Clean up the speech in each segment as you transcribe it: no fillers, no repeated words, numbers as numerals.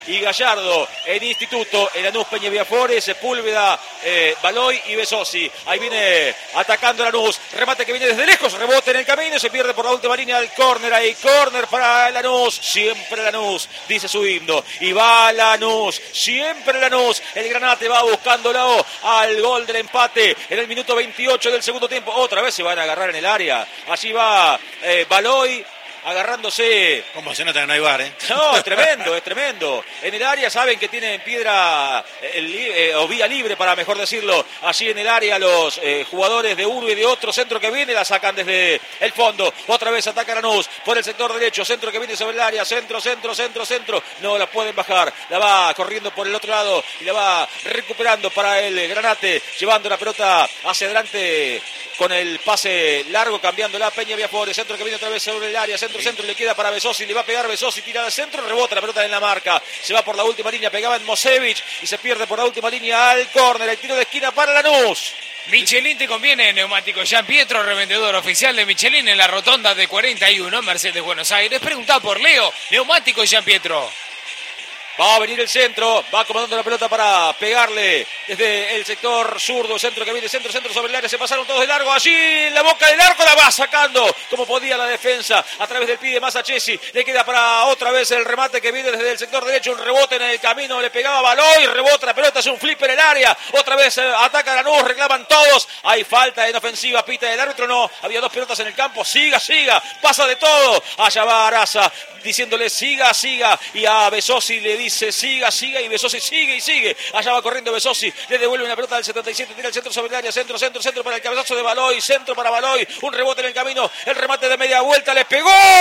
y Gallardo en Instituto, en Lanús, Peña Viafores, Sepúlveda, Baloy y Besosi. Ahí viene atacando Lanús, remate que viene desde lejos, rebote en el camino, se pierde por la última línea del córner, ahí córner para Lanús, siempre Lanús, dice su himno, y va Lanús, siempre Lanús, el Granate va buscándolo al gol del empate en el minuto 28 del segundo tiempo, otra vez se van a agarrar en el área, allí va Baloy, agarrándose. Como se nota que no hay VAR, ¿eh? No, es tremendo, es tremendo. En el área saben que tienen piedra o vía libre, para mejor decirlo. Allí en el área los jugadores de uno y de otro centro que viene, la sacan desde el fondo. Otra vez ataca Lanús por el sector derecho. Centro que viene sobre el área. Centro. No la pueden bajar. La va corriendo por el otro lado y la va recuperando para el Granate. Llevando la pelota hacia adelante con el pase largo, cambiando la Peña Viafores. Centro que viene otra vez sobre el área. Centro, le queda para Besosi, le va a pegar Besosi, tira al centro, rebota la pelota en la marca, se va por la última línea, pegaba en Mosevich y se pierde por la última línea al córner, el tiro de esquina para Lanús. Michelin te conviene, neumático Gian Pietro, revendedor oficial de Michelin en la rotonda de 41, Mercedes, Buenos Aires. Preguntá por Leo, neumático Gian Pietro. Va a venir el centro, va comandando la pelota para pegarle desde el sector zurdo, centro que viene, centro sobre el área, se pasaron todos de largo, allí en la boca del arco, la va sacando como podía la defensa, a través del pie de Masachesi, le queda para otra vez el remate que viene desde el sector derecho, un rebote en el camino, le pegaba Baloy, rebota la pelota, hace un flip en el área, otra vez ataca Lanús, reclaman todos, hay falta en ofensiva, pita el árbitro, no, había dos pelotas en el campo, siga, pasa de todo, allá va Araza, diciéndole siga, y a Besosi le dice siga, y Besosi sigue, allá va corriendo Besosi, le devuelve una pelota del 77, tira el centro sobre el área, centro para el cabezazo de Baloy, centro para Baloy, un rebote en el camino, el remate de media vuelta, le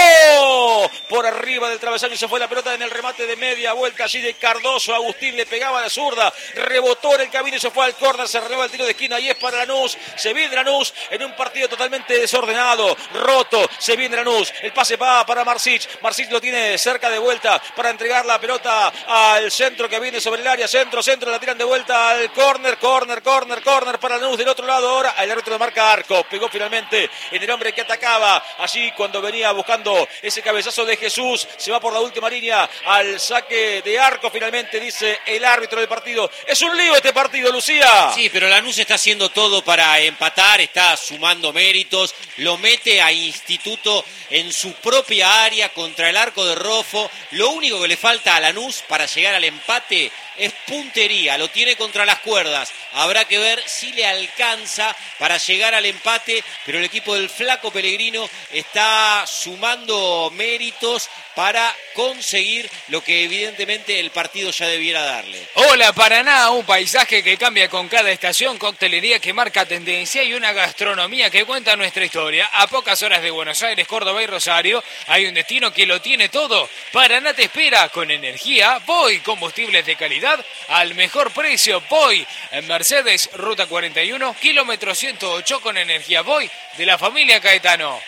pegó por arriba del travesaño y se fue la pelota en el remate de media vuelta, allí de Cardoso, Agustín le pegaba de zurda, rebotó en el camino y se fue al córner, se renueva el tiro de esquina y es para Lanús, se viene Lanús en un partido totalmente desordenado, roto, se viene Lanús, el pase va para Marsic lo tiene cerca de vuelta para entregar la pelota al centro que viene sobre el área, centro, la tiran de vuelta al córner para Lanús del otro lado ahora, el árbitro de marca arco, pegó finalmente en el hombre que atacaba, allí cuando venía buscando ese cabezazo de Jesús, se va por la última línea al saque de arco finalmente, dice el árbitro del partido, es un lío este partido, Lucía. Sí, pero Lanús está haciendo todo para empatar, está sumando méritos, lo mete a Instituto en su propia área contra el arco de Rofo, lo único que le falta a Lanús para llegar al empate es puntería, lo tiene contra las cuerdas, habrá que ver si le alcanza para llegar al empate, pero el equipo del Flaco Pellegrino está sumando méritos para conseguir lo que evidentemente el partido ya debiera darle. Hola Paraná, un paisaje que cambia con cada estación, coctelería que marca tendencia y una gastronomía que cuenta nuestra historia. A pocas horas de Buenos Aires, Córdoba y Rosario hay un destino que lo tiene todo. Paraná te espera con energía, Voy, combustibles de calidad al mejor precio. Voy en Mercedes, ruta 41, kilómetro 108 con energía Voy de la familia Caetano.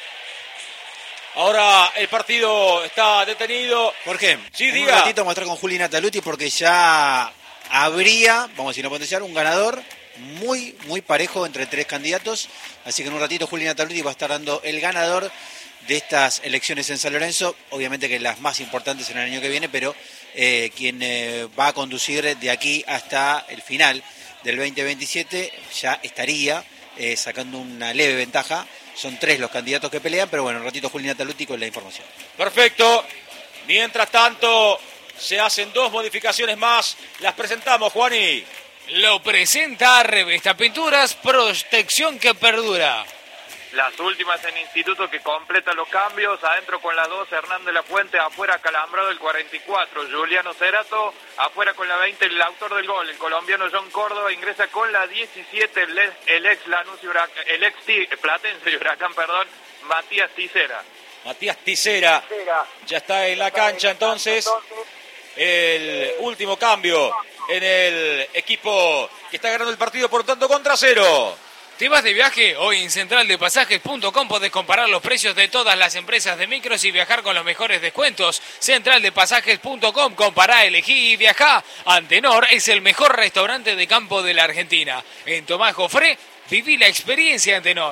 Ahora el partido está detenido. Jorge, sí, diga. Un ratito vamos a estar con Juli Nataluti porque ya habría, vamos a decir, no potenciar, un ganador muy parejo entre tres candidatos. Así que en un ratito Juli Nataluti va a estar dando el ganador de estas elecciones en San Lorenzo. Obviamente que las más importantes en el año que viene, pero quien va a conducir de aquí hasta el final del 2027 ya estaría sacando una leve ventaja. Son tres los candidatos que pelean, pero bueno, un ratito Juli Nataluti con la información. Perfecto. Mientras tanto, se hacen dos modificaciones más. Las presentamos, Juani. Lo presenta Revista Pinturas, protección que perdura. Las últimas en Instituto que completa los cambios, adentro con la 2, Hernán de la Fuente, afuera Calambrado el 44, Juliano Cerato, afuera con la 20, el autor del gol, el colombiano John Córdoba, ingresa con la 17, el ex Lanús y Huracán, el ex Platense y Huracán, Matías Tisera. Matías Tisera ya está en la cancha entonces, el último cambio en el equipo que está ganando el partido por tanto contra cero. ¿Te vas de viaje? Hoy en centraldepasajes.com podés comparar los precios de todas las empresas de micros y viajar con los mejores descuentos. Centraldepasajes.com, compará, elegí y viajá. Antenor es el mejor restaurante de campo de la Argentina. En Tomás Jofré, viví la experiencia Antenor.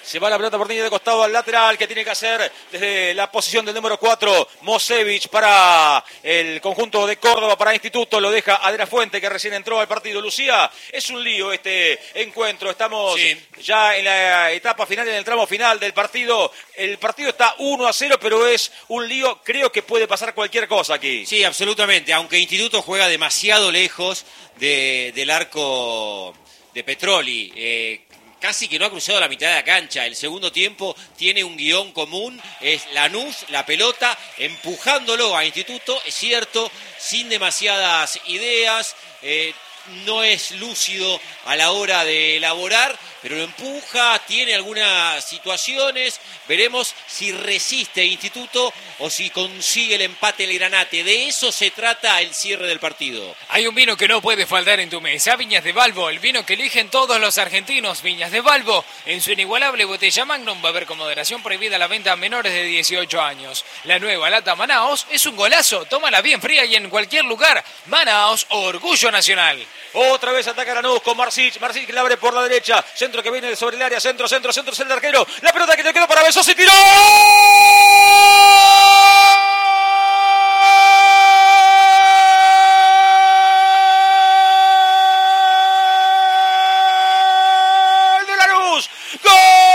Se va la pelota por línea de costado al lateral, que tiene que hacer desde la posición del número 4, Mosevich para el conjunto de Córdoba, para Instituto. Lo deja a De La Fuente, que recién entró al partido. Lucía, es un lío este encuentro. Estamos ya en la etapa final, en el tramo final del partido. El partido está 1-0, pero es un lío. Creo que puede pasar cualquier cosa aquí. Sí, absolutamente. Aunque Instituto juega demasiado lejos del arco de Petroli. Casi que no ha cruzado la mitad de la cancha. El segundo tiempo tiene un guión común, es Lanús, la pelota, empujándolo a Instituto, es cierto, sin demasiadas ideas, no es lúcido a la hora de elaborar, pero lo empuja, tiene algunas situaciones, veremos si resiste Instituto o si consigue el empate el Granate. De eso se trata el cierre del partido. Hay un vino que no puede faltar en tu mesa, Viñas de Balbo, el vino que eligen todos los argentinos. Viñas de Balbo, en su inigualable botella Magnum, va a haber con moderación prohibida la venta a menores de 18 años. La nueva lata Manaos es un golazo, tómala bien fría y en cualquier lugar. Manaos, orgullo nacional. Otra vez ataca Lanús con Marsic. Marsic la abre por la derecha. Centro que viene sobre el área. Centro, es el arquero. La pelota que le quedó para Besos y tiró. ¡Gol de Lanús! ¡Gol!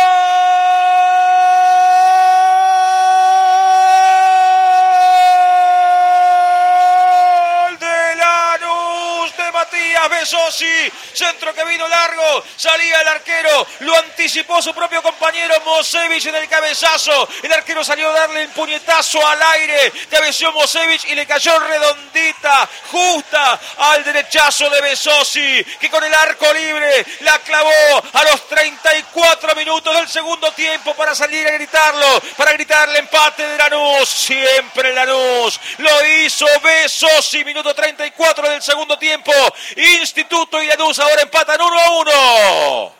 Besosi, centro que vino largo, salía el arquero, lo anticipó su propio compañero Mosevich en el cabezazo, el arquero salió a darle el puñetazo al aire, cabeció Mosevich y le cayó redondita, justa al derechazo de Besosi, que con el arco libre la clavó a los 34 minutos del segundo tiempo para salir a gritarlo, para gritar el empate de Lanús, siempre Lanús, lo hizo Besosi, minuto 34 del segundo tiempo. Instituto y Lanús ahora empatan 1-1.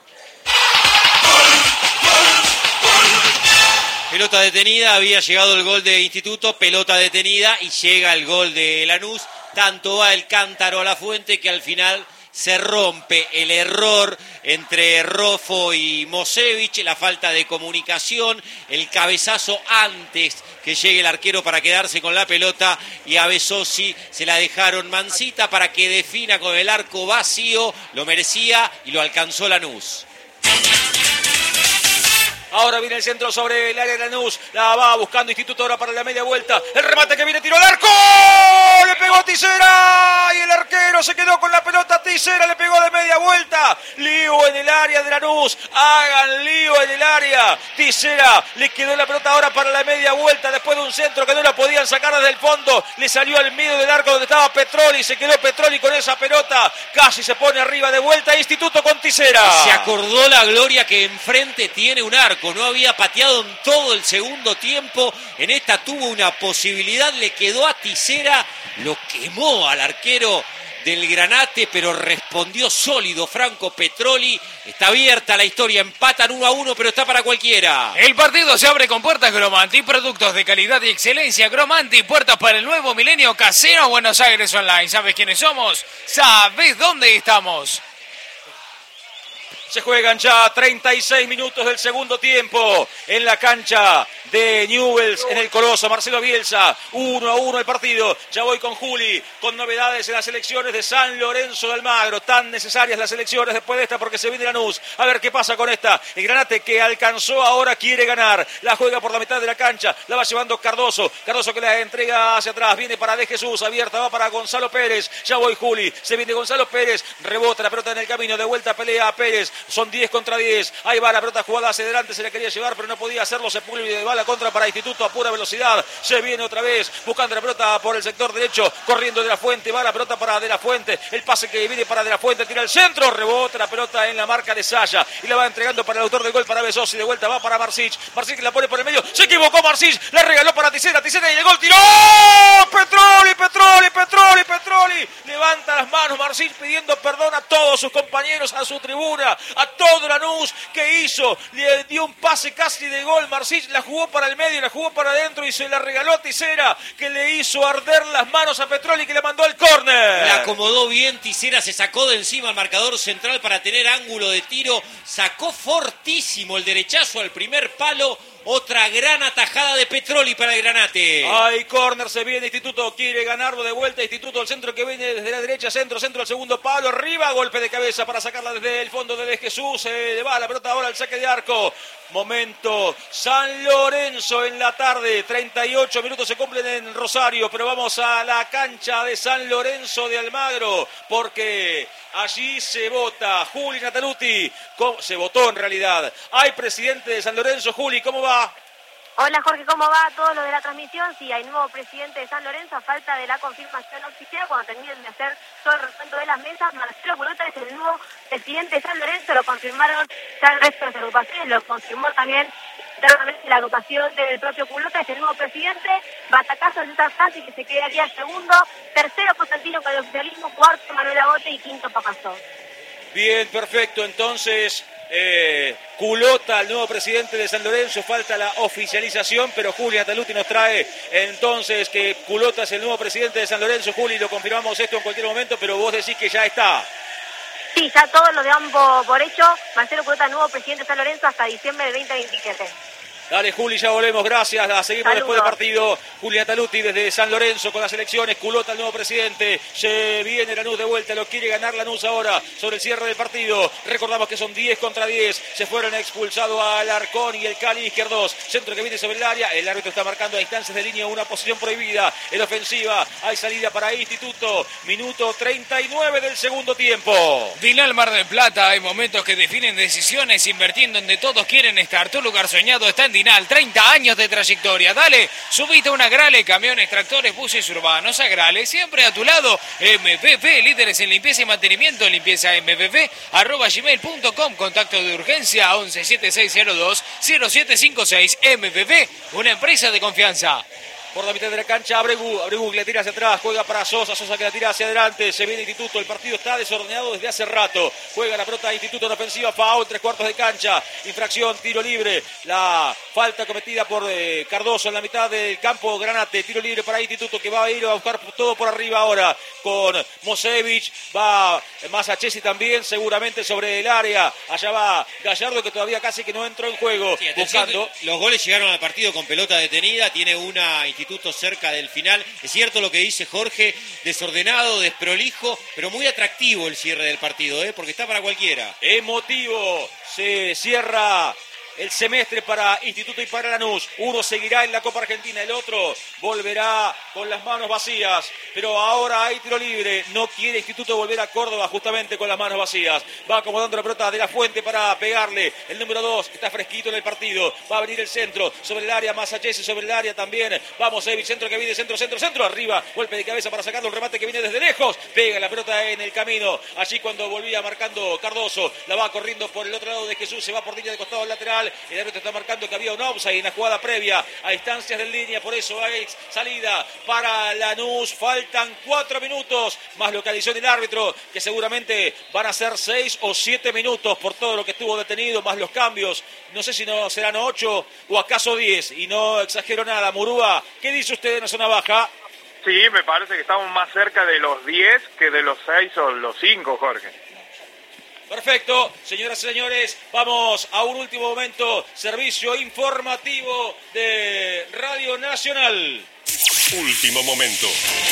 Pelota detenida, había llegado el gol de Instituto, pelota detenida y llega el gol de Lanús. Tanto va el cántaro a la fuente que al final se rompe el error entre Rofo y Mosevich, la falta de comunicación, el cabezazo antes que llegue el arquero para quedarse con la pelota, y a Besosi se la dejaron mansita para que defina con el arco vacío, lo merecía y lo alcanzó Lanús. Ahora viene el centro sobre el área de Lanús. La va buscando Instituto ahora para la media vuelta. El remate que viene, tiro al arco. Le pegó Tisera. Y el arquero se quedó con la pelota. Tisera le pegó de media vuelta. Lío en el área de Lanús. Hagan lío en el área. Tisera le quedó la pelota ahora para la media vuelta. Después de un centro que no la podían sacar desde el fondo. Le salió al medio del arco donde estaba Petroli. Se quedó Petroli con esa pelota. Casi se pone arriba de vuelta. Instituto con Tisera. Se acordó la Gloria que enfrente tiene un arco. No había pateado en todo el segundo tiempo, en esta tuvo una posibilidad, le quedó a Tisera, lo quemó al arquero del Granate, pero respondió sólido Franco Petroli. Está abierta la historia, empatan 1-1, pero está para cualquiera. El partido se abre con puertas Gromanti, productos de calidad y excelencia. Gromanti, puertas para el nuevo milenio. Casino Buenos Aires Online. ¿Sabes quiénes somos? ¿Sabes dónde estamos? Se juegan ya 36 minutos del segundo tiempo en la cancha de Newell's, en el Coloso. Marcelo Bielsa, 1-1 el partido. Ya voy con Juli, con novedades en las elecciones de San Lorenzo de Almagro. Tan necesarias las elecciones después de esta porque se viene Lanús. A ver qué pasa con esta. El Granate que alcanzó ahora quiere ganar. La juega por la mitad de la cancha. La va llevando Cardoso. Cardoso que la entrega hacia atrás. Viene para De Jesús. Abierta va para Gonzalo Pérez. Ya voy Juli. Se viene Gonzalo Pérez. Rebota la pelota en el camino. De vuelta pelea a Pérez. Son 10 contra 10. Ahí va la pelota jugada hacia adelante. Se la quería llevar, pero no podía hacerlo. Sepúlveda va la contra para Instituto a pura velocidad. Se viene otra vez buscando la pelota por el sector derecho. Corriendo De La Fuente. Va la pelota para De La Fuente. El pase que viene para De La Fuente. Tira al centro. Rebota la pelota en la marca de Saya. Y la va entregando para el autor del gol, para Besosi. De vuelta va para Marsic. Marsic la pone por el medio. Se equivocó Marsic. La regaló para Tisera. Tisera y el gol. Tiró. Petroli. Levanta las manos Manu Marcich pidiendo perdón a todos sus compañeros, a su tribuna, a todo Lanús que hizo. Le dio un pase casi de gol. Marcich la jugó para el medio, la jugó para adentro y se la regaló a Tisera, que le hizo arder las manos a Petroli, que le mandó al córner. La acomodó bien Tisera, se sacó de encima al marcador central para tener ángulo de tiro. Sacó fortísimo el derechazo al primer palo. Otra gran atajada de Petroli para el Granate. Hay córner, se viene Instituto, quiere ganarlo de vuelta. Instituto, el centro que viene desde la derecha, centro al segundo palo, arriba, golpe de cabeza para sacarla desde el fondo de Jesús. Se le va la pelota ahora al saque de arco. Momento, San Lorenzo en la tarde, 38 minutos se cumplen en Rosario, pero vamos a la cancha de San Lorenzo de Almagro, porque allí se vota. Juli Nataluti, se votó en realidad. Hay presidente de San Lorenzo. Juli, ¿cómo va? Hola Jorge, ¿cómo va todo lo de la transmisión? Sí, hay nuevo presidente de San Lorenzo a falta de la confirmación oficial. Cuando terminen de hacer todo el recuento de las mesas, Marcelo Culota es el nuevo presidente de San Lorenzo. Lo confirmaron ya el resto de las agrupaciones, lo confirmó también internamente la agrupación del propio Culota. Es el nuevo presidente. Batacazo de César Santi, que se quedaría segundo. Tercero Constantino con el oficialismo. Cuarto Manuel Agote y quinto Papazón. Bien, perfecto. Entonces, Culota, el nuevo presidente de San Lorenzo, falta la oficialización, pero Juli Nataluti nos trae entonces que Culota es el nuevo presidente de San Lorenzo. Juli, lo confirmamos esto en cualquier momento, pero vos decís que ya está. Sí, ya todos lo damos por hecho. Marcelo Culota, nuevo presidente de San Lorenzo hasta diciembre del 2027. Dale, Juli, ya volvemos, gracias. La seguimos Saludos. después del partido. Juli Nataluti desde San Lorenzo con las elecciones. Culota, el nuevo presidente. Se viene Lanús de vuelta, lo quiere ganar Lanús ahora sobre el cierre del partido. Recordamos que son 10 contra 10. Se fueron expulsados a Alarcón y el Cali Izquierdos. Centro que viene sobre el área. El árbitro está marcando a instancias de línea una posición prohibida. En ofensiva hay salida para Instituto. Minuto 39 del segundo tiempo. Dinal Mar del Plata, hay momentos que definen decisiones invirtiendo en donde todos quieren estar. Tu lugar soñado está en Dinal, 30 años de trayectoria. Dale, subite a una Grale, camiones, tractores, buses urbanos. A Grale, siempre a tu lado. MPP, líderes en limpieza y mantenimiento. Limpieza mpp@gmail.com. Contacto de urgencia 1176020756. MPP, una empresa de confianza. Por la mitad de la cancha, Abregu que la tira hacia atrás, juega para Sosa que la tira hacia adelante, se viene Instituto, el partido está desordenado desde hace rato, juega la pelota de Instituto en ofensiva, foul, 3/4 de cancha, infracción, tiro libre, la falta cometida por Cardoso en la mitad del campo, Granate, tiro libre para Instituto que va a ir a buscar todo por arriba ahora, con Mosevich, va Masachesi también, seguramente sobre el área, allá va Gallardo que todavía casi que no entró en juego, Sí, buscando. los goles llegaron al partido con pelota detenida, tiene una Instituto cerca del final. Es cierto lo que dice Jorge, desordenado, desprolijo, pero muy atractivo el cierre del partido, porque está para cualquiera. Emotivo, se cierra el semestre para Instituto y para Lanús. Uno seguirá en la Copa Argentina, el otro volverá con las manos vacías. Pero ahora hay tiro libre. No quiere Instituto volver a Córdoba justamente con las manos vacías. Va acomodando la pelota de la Fuente para pegarle. El número 2 está fresquito en el partido. Va a venir el centro sobre el área. Masachesi sobre el área también. Vamos, Evich, centro que viene, centro. Arriba, golpe de cabeza para sacarlo. Un remate que viene desde lejos. Pega la pelota en el camino. Allí cuando volvía marcando Cardoso. La va corriendo por el otro lado de Jesús. Se va por línea de costado al lateral. El árbitro está marcando que había un offside en la jugada previa a instancias de línea, por eso hay salida para Lanús. Faltan 4 minutos, más lo que adicionó el árbitro, que seguramente van a ser 6 o 7 minutos por todo lo que estuvo detenido, más los cambios. No sé si no serán 8 o acaso 10, y no exagero nada. Murúa, ¿qué dice usted en la zona baja? Sí, me parece que estamos más cerca de los 10 que de los 6 o los 5, Jorge. Perfecto, señoras y señores, vamos a un último momento, servicio informativo de Radio Nacional. Último momento.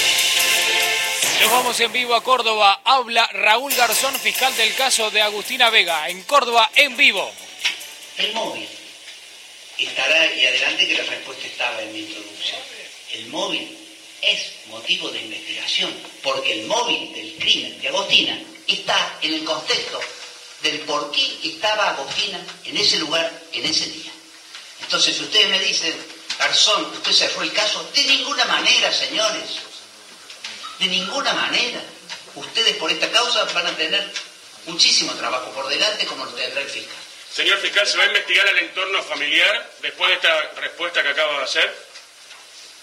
Nos vamos en vivo a Córdoba. Habla Raúl Garzón, fiscal del caso de Agustina Vega. En Córdoba, en vivo. El móvil estará, y adelante que la respuesta estaba en mi introducción. El móvil es motivo de investigación, porque el móvil del crimen de Agostina está en el contexto del por qué estaba Agostina en ese lugar, en ese día. Entonces, si ustedes me dicen, Garzón, usted cerró el caso, de ninguna manera, señores, de ninguna manera. Ustedes por esta causa van a tener muchísimo trabajo por delante, como lo tendrá el fiscal. Señor fiscal, ¿se va a investigar el entorno familiar después de esta respuesta que acaba de hacer?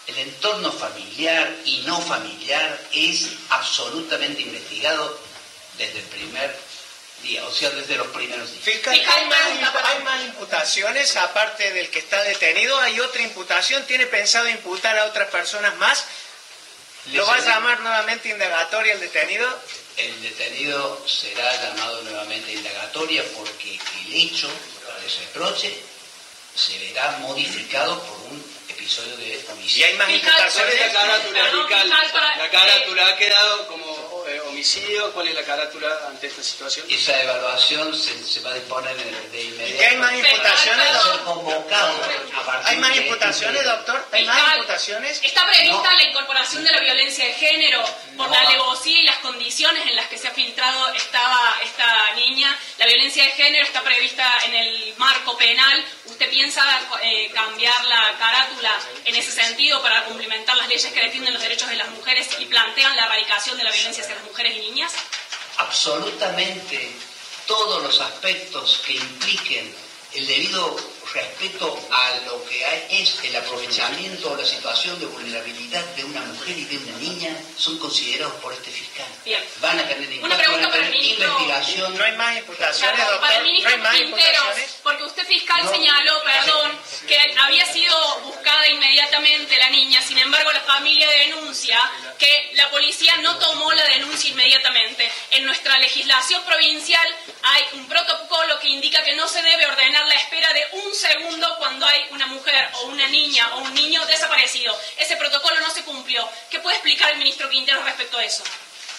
El entorno familiar y no familiar es absolutamente investigado desde el primer día, o sea, desde los primeros días. Fiscal, ¿hay más imputaciones aparte del que está detenido? ¿Hay otra imputación? ¿Tiene pensado imputar a otras personas más? ¿Lo va a llamar nuevamente indagatoria el detenido? El detenido será llamado nuevamente indagatoria porque el hecho de reproche se verá modificado por un episodio de homicidio. ¿Y hay más imputaciones? ¿Cuál es la carátula, fiscal? ¿La carátula ha quedado como homicidio? ¿Cuál es la carátula ante esta situación? Esa evaluación se va a disponer de inmediato. ¿Y qué hay más imputaciones? Va a ser convocado a partir ¿Hay más de imputaciones, doctor? ¿Hay más imputaciones? ¿Está prevista la incorporación de la violencia de género por la alevosía y las condiciones en las que se ha filtrado esta niña? La violencia de género está prevista en el marco penal. ¿Usted piensa cambiar la carátula en ese sentido para cumplimentar las leyes que defienden los derechos de las mujeres y plantean la erradicación de la violencia hacia las mujeres y niñas? Absolutamente todos los aspectos que impliquen el debido respeto a lo que es el aprovechamiento o la situación de vulnerabilidad de una mujer y de una niña son considerados por este fiscal. Bien. Van a tener impacto, Una pregunta van a para el tener ministro. investigación. ¿No hay más imputaciones, doctor? Para el ministro ¿No hay más Quinteros, imputaciones? porque usted fiscal No. señaló, que había sido buscada inmediatamente la niña, sin embargo la familia denuncia que la policía no tomó la denuncia inmediatamente. En nuestra legislación provincial hay un protocolo que indica que no se debe ordenar la espera de un segundo cuando hay una mujer o una niña o un niño desaparecido. Ese protocolo no se cumplió. ¿Qué puede explicar el ministro Quinteros respecto a eso?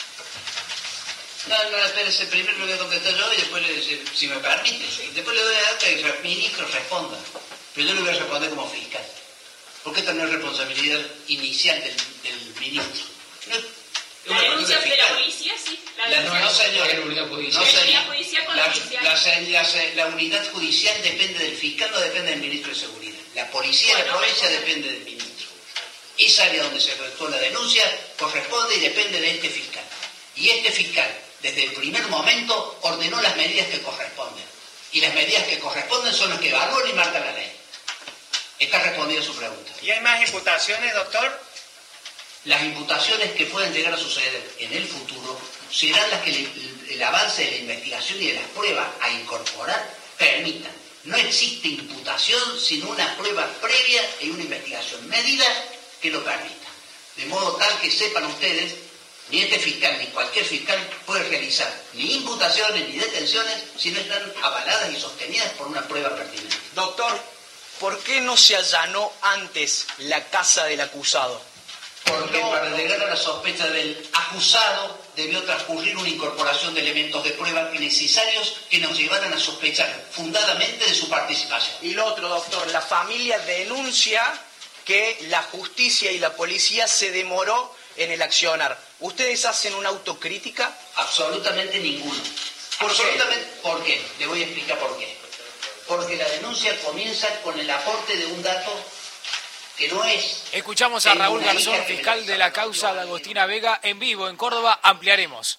No, espérese, primero le voy a contestar yo y después, si me permite, después le doy a que el ministro responda. Pero yo le voy a responder como fiscal. Porque esta no es responsabilidad inicial del ministro. No es La una denuncia pregunta de la fiscal. policía, sí. No, señor. La unidad judicial con la policía. La unidad judicial depende del fiscal, no depende del ministro de Seguridad. La policía de la provincia depende del ministro. Esa área donde se efectuó la denuncia corresponde y depende de este fiscal. Y este fiscal, desde el primer momento, ordenó las medidas que corresponden. Y las medidas que corresponden son las que evalúan y marcan la ley. Está respondida su pregunta. ¿Y hay más imputaciones, doctor? Las imputaciones que puedan llegar a suceder en el futuro serán las que el avance de la investigación y de las pruebas a incorporar permitan. No existe imputación sin una prueba previa y una investigación medida que lo permita. De modo tal que sepan ustedes, ni este fiscal ni cualquier fiscal puede realizar ni imputaciones ni detenciones si no están avaladas y sostenidas por una prueba pertinente. Doctor, ¿por qué no se allanó antes la casa del acusado? Porque para llegar a la sospecha del acusado debió transcurrir una incorporación de elementos de prueba necesarios que nos llevaran a sospechar fundadamente de su participación. Y lo otro, doctor, la familia denuncia que la justicia y la policía se demoró en el accionar. ¿Ustedes hacen una autocrítica? Absolutamente ninguno. ¿Por qué? Le voy a explicar por qué. Porque la denuncia comienza con el aporte de un dato que no es... Escuchamos a Raúl Garzón, fiscal de la causa de Agostina Vega, en vivo en Córdoba. Ampliaremos.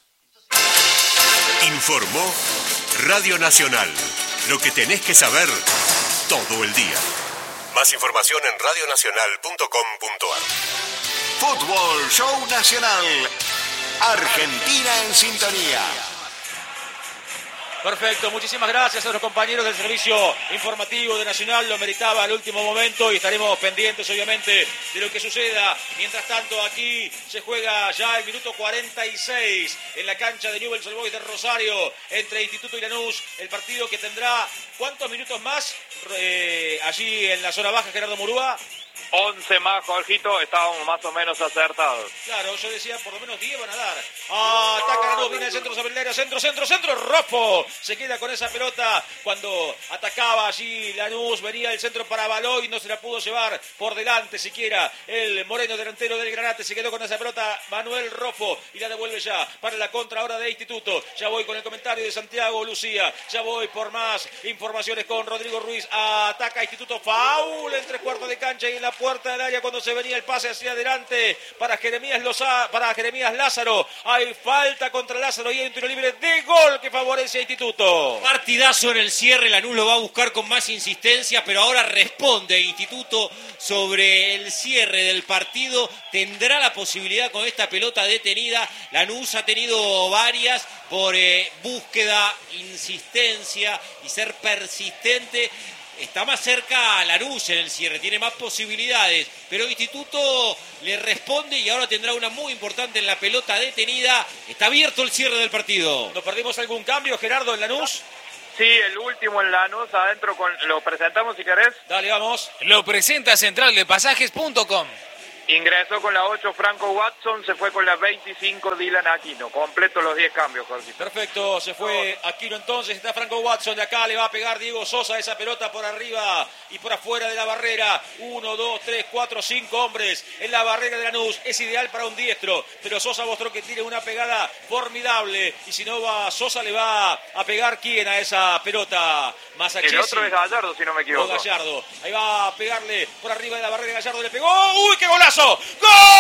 Informó Radio Nacional. Lo que tenés que saber todo el día. Más información en radionacional.com.ar. Fútbol Show Nacional. Argentina en sintonía. Perfecto, muchísimas gracias a los compañeros del servicio informativo de Nacional, lo meritaba al último momento y estaremos pendientes obviamente de lo que suceda. Mientras tanto aquí se juega ya el minuto 46 en la cancha de Newell's Old Boys de Rosario entre Instituto y Lanús, el partido que tendrá ¿cuántos minutos más allí en la zona baja, Gerardo Murúa? 11 más, Jorgito, estábamos más o menos acertados. Claro, yo decía por lo menos 10 van a dar. Ataca Lanús, viene el centro sobre el área, centro, Rofo se queda con esa pelota cuando atacaba allí Lanús, venía el centro para Baloy, no se la pudo llevar por delante siquiera el moreno delantero del Granate, se quedó con esa pelota Manuel Rofo y la devuelve ya para la contra ahora de Instituto. Ya voy con el comentario de Santiago Lucía, ya voy por más informaciones con Rodrigo Ruiz. Ataca Instituto, faul en 3/4 de cancha y en la puerta del área cuando se venía el pase hacia adelante para Jeremías Lázaro. Hay falta contra Lázaro y hay un tiro libre de gol que favorece a Instituto. Partidazo en el cierre, Lanús lo va a buscar con más insistencia, pero ahora responde Instituto sobre el cierre del partido. Tendrá la posibilidad con esta pelota detenida. Lanús ha tenido varias por búsqueda, insistencia y ser persistente. Está más cerca a Lanús en el cierre, tiene más posibilidades, pero Instituto le responde y ahora tendrá una muy importante en la pelota detenida. Está abierto el cierre del partido. ¿No perdimos algún cambio, Gerardo, en Lanús? Sí, el último en Lanús, adentro lo presentamos si querés. Dale, vamos. Lo presenta centraldepasajes.com. Ingresó con la 8 Franco Watson, se fue con la 25 Dylan Aquino. Completo los 10 cambios, Jorge. Perfecto, se fue Aquino entonces, está Franco Watson, de acá le va a pegar Diego Sosa esa pelota por arriba y por afuera de la barrera. 1, 2, 3, 4, 5 hombres en la barrera de Lanús. Es ideal para un diestro, pero Sosa mostró que tiene una pegada formidable y si no va Sosa le va a pegar ¿quién a esa pelota? El otro es Gallardo, si no me equivoco. Gallardo, ahí va a pegarle por arriba de la barrera, Gallardo le pegó. ¡Uy, qué golazo! ¡Gol!